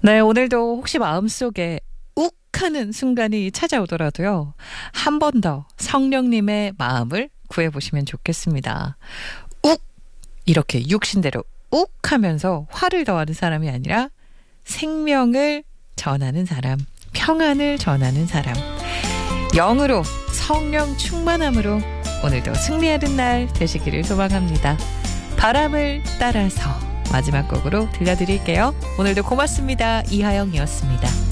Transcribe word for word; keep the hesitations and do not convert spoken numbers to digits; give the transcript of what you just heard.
네, 오늘도 혹시 마음속에 욱 하는 순간이 찾아오더라도요. 한 번 더 성령님의 마음을 구해보시면 좋겠습니다. 욱! 이렇게 육신대로 욱 하면서 화를 더하는 사람이 아니라 생명을 전하는 사람, 평안을 전하는 사람, 영으로 성령 충만함으로 오늘도 승리하는 날 되시기를 소망합니다. 바람을 따라서 마지막 곡으로 들려드릴게요. 오늘도 고맙습니다. 이하영이었습니다.